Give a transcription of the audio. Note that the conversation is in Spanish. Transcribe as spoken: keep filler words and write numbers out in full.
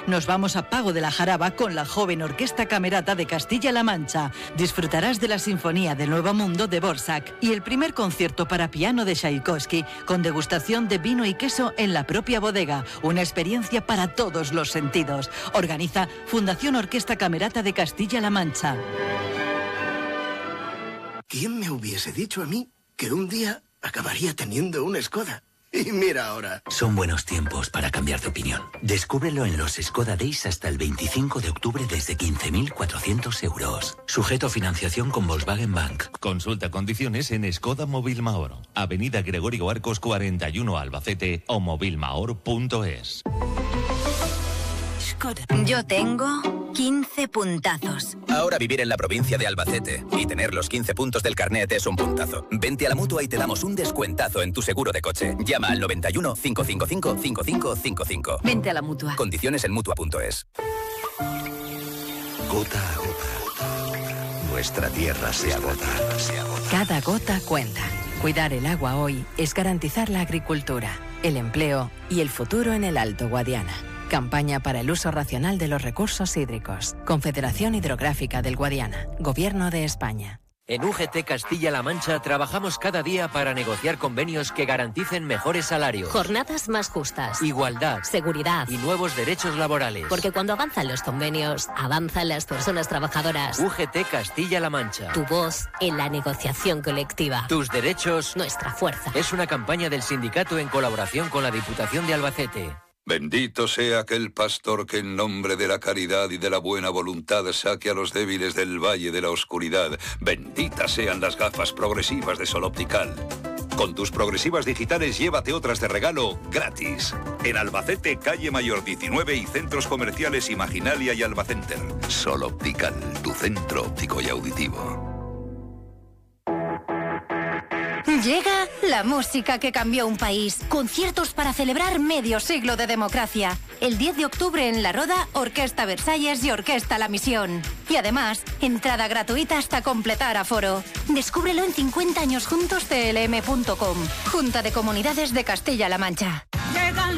nos vamos a Pago de la Jaraba con la joven Orquesta Camerata de Castilla-La Mancha. Disfrutarás de la Sinfonía del Nuevo Mundo de Dvořák y el primer concierto para piano de Tchaikovsky con degustación de vino y queso en la propia bodega. Una experiencia para todos los sentidos. Organiza Fundación Orquesta Camerata de Castilla-La Mancha. ¿Quién me hubiese dicho a mí que un día acabaría teniendo una Skoda? Y mira ahora. Son buenos tiempos para cambiar de opinión. Descúbrelo en los Skoda Days hasta el veinticinco de octubre desde quince mil cuatrocientos euros. Sujeto a financiación con Volkswagen Bank. Consulta condiciones en Skoda Mobilmahor. Avenida Gregorio Arcos cuarenta y uno Albacete o mobilmahor punto es. Yo tengo quince puntazos. Ahora vivir en la provincia de Albacete y tener los quince puntos del carnet es un puntazo. Vente a la Mutua y te damos un descuentazo en tu seguro de coche. Llama al noventa y uno, cincuecientos cincuenta y cinco, cincuenta y cinco cincuenta y cinco. Vente a la Mutua. Condiciones en mutua punto es. Gota a gota, nuestra tierra se agota. Cada gota cuenta. Cuidar el agua hoy es garantizar la agricultura, el empleo y el futuro en el Alto Guadiana. Campaña para el uso racional de los recursos hídricos. Confederación Hidrográfica del Guadiana. Gobierno de España. En U G T Castilla-La Mancha trabajamos cada día para negociar convenios que garanticen mejores salarios, jornadas más justas, igualdad, seguridad y nuevos derechos laborales. Porque cuando avanzan los convenios, avanzan las personas trabajadoras. U G T Castilla-La Mancha. Tu voz en la negociación colectiva. Tus derechos, nuestra fuerza. Es una campaña del sindicato en colaboración con la Diputación de Albacete. Bendito sea aquel pastor que en nombre de la caridad y de la buena voluntad saque a los débiles del valle de la oscuridad. Benditas sean las gafas progresivas de Sol Optical. Con tus progresivas digitales llévate otras de regalo gratis. En Albacete, calle Mayor diecinueve y centros comerciales Imaginalia y Albacenter. Sol Optical, tu centro óptico y auditivo. Llega la música que cambió un país. Conciertos para celebrar medio siglo de democracia. El diez de octubre en La Roda, Orquesta Versalles y Orquesta La Misión. Y además, entrada gratuita hasta completar aforo. Descúbrelo en cincuenta años juntos C L M punto com. Junta de Comunidades de Castilla-La Mancha.